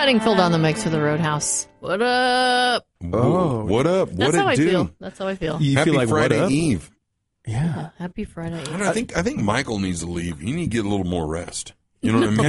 Bedingfield on the mix for the Roadhouse. What up? Oh, what up? That's how I feel. That's how I feel. You Happy feel like Friday Eve. Yeah. Happy Friday Eve. I think Michael needs to leave. You need to get a little more rest. You know what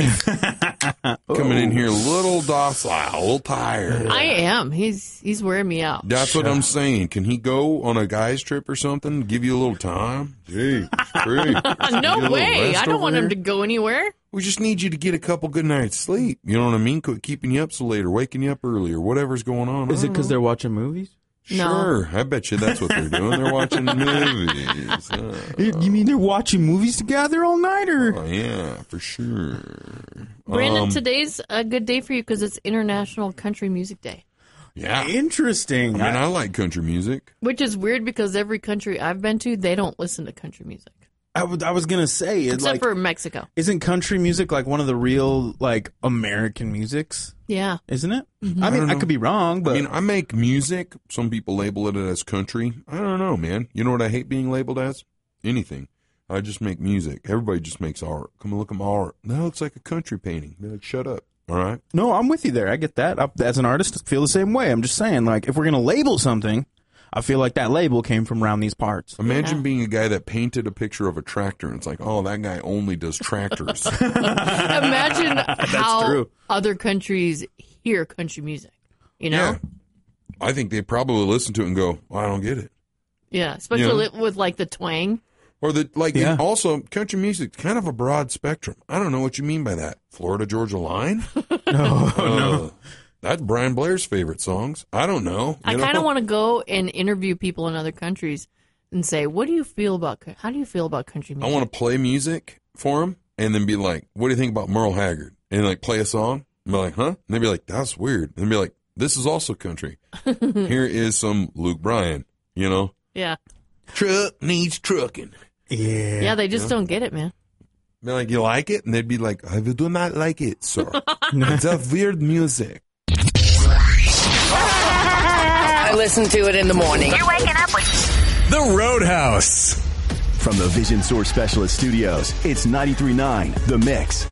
I mean? Coming in here a little docile, a little tired. I am. He's wearing me out. That's what I'm saying. Can he go on a guy's trip or something? Give you a little time? Gee, great. No way. I don't want him to go anywhere. We just need you to get a couple good nights sleep. You know what I mean? Quit keeping you up so late or waking you up early or whatever's going on. Is it because they're watching movies? Sure. I bet you that's what they're doing. They're watching movies. You mean they're watching movies together all night? Or? Oh, yeah, for sure. Brandon, today's a good day for you because it's International Country Music Day. Yeah. Interesting. I mean, I like country music. Which is weird because every country I've been to, they don't listen to country music. I was going to say. Except for Mexico. Isn't country music like one of the real, like, American musics? Yeah. Isn't it? Mm-hmm. I mean, I could be wrong, but... I mean, I make music. Some people label it as country. I don't know, man. You know what I hate being labeled as? Anything. I just make music. Everybody just makes art. Come and look at my art. No, it's like a country painting. They're like, shut up. All right? No, I'm with you there. I get that. As an artist, I feel the same way. I'm just saying, like, if we're going to label something... I feel like that label came from around these parts. Imagine being a guy that painted a picture of a tractor, and it's like, oh, that guy only does tractors. Imagine how true. other countries hear country music, you know? Yeah. I think they probably listen to it and go, well, I don't get it. Yeah, especially with, like, the twang. Or and also, country music, kind of a broad spectrum. I don't know what you mean by that. Florida Georgia Line? No. That's Brian Blair's favorite songs. I don't know. I kind of want to go and interview people in other countries and say, how do you feel about country music? I want to play music for them and then be like, what do you think about Merle Haggard? And like play a song and be like, huh? And they'd be like, that's weird. And be like, this is also country. Here is some Luke Bryan, you know? Yeah. Truck needs trucking. Yeah. Yeah, they just don't get it, man. Be like, you like it? And they'd be like, I do not like it, sir. It's a weird music. I listen to it in the morning. You're waking up with The Roadhouse. From the Vision Source Specialist Studios, it's 93.9 The Mix.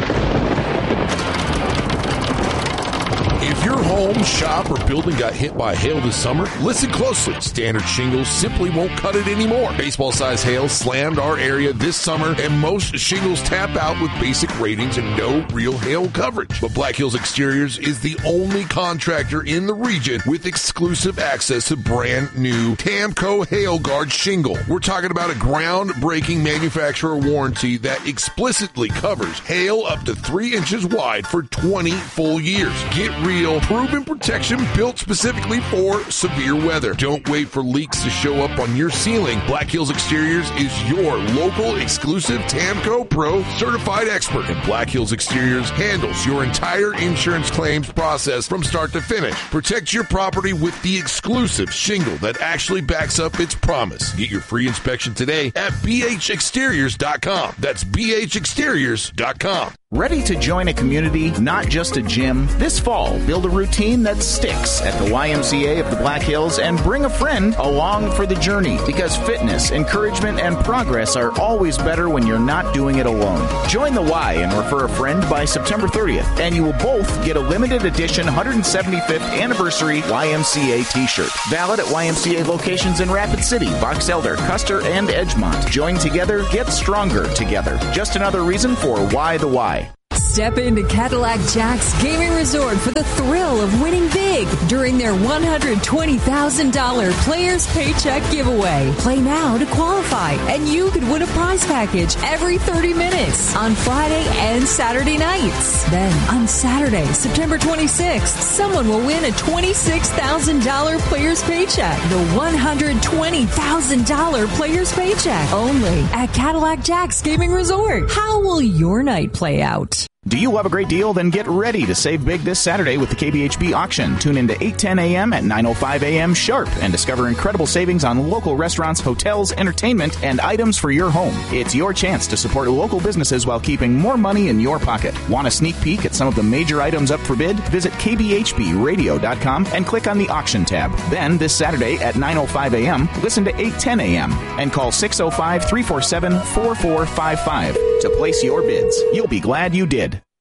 If your home, shop, or building got hit by hail this summer, listen closely. Standard shingles simply won't cut it anymore. Baseball-sized hail slammed our area this summer, and most shingles tap out with basic ratings and no real hail coverage. But Black Hills Exteriors is the only contractor in the region with exclusive access to brand new Tamco Hail Guard shingle. We're talking about a groundbreaking manufacturer warranty that explicitly covers hail up to 3 inches wide for 20 full years. Get real, proven protection built specifically for severe weather. Don't wait for leaks to show up on your ceiling. Black Hills Exteriors is your local exclusive Tamco Pro certified expert, and Black Hills Exteriors handles your entire insurance claims process from start to finish. Protect your property with the exclusive shingle that actually backs up its promise. Get your free inspection today at bhexteriors.com. That's bhexteriors.com. Ready to join a community, not just a gym? This fall, build a routine that sticks at the YMCA of the Black Hills and bring a friend along for the journey, because fitness, encouragement, and progress are always better when you're not doing it alone. Join the Y and refer a friend by September 30th, and you will both get a limited edition 175th anniversary YMCA t-shirt. Valid at YMCA locations in Rapid City, Box Elder, Custer, and Edgemont. Join together, get stronger together. Just another reason for Why the Y. Step into Cadillac Jack's Gaming Resort for the thrill of winning big during their $120,000 Players Paycheck giveaway. Play now to qualify, and you could win a prize package every 30 minutes on Friday and Saturday nights. Then, on Saturday, September 26th, someone will win a $26,000 Players Paycheck. The $120,000 Players Paycheck, only at Cadillac Jack's Gaming Resort. How will your night play out? Do you love a great deal? Then get ready to save big this Saturday with the KBHB auction. Tune in to 8:10 a.m. at 9:05 a.m. sharp and discover incredible savings on local restaurants, hotels, entertainment, and items for your home. It's your chance to support local businesses while keeping more money in your pocket. Want a sneak peek at some of the major items up for bid? Visit kbhbradio.com and click on the auction tab. Then, this Saturday at 9:05 a.m., listen to 8:10 a.m. and call 605-347-4455 to place your bids. You'll be glad you did.